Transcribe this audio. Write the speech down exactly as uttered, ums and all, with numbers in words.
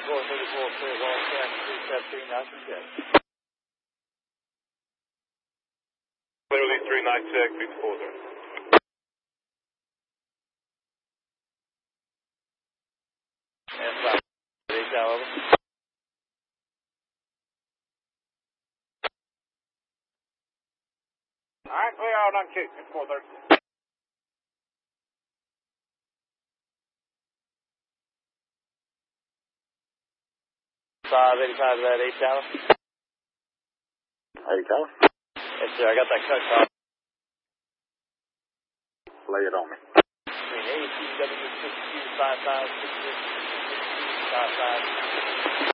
four thirty-four, clear ball, ten, three seventeen, nine six. Clearly three nine six, six four zero. And five, eight tower. All right, clear out on Q, six four thirty. five eighty-five, that eight tower. Eight tower. Yes, sir, I got that cut call. Lay it on me. Between A C W six two five five six six six two five five.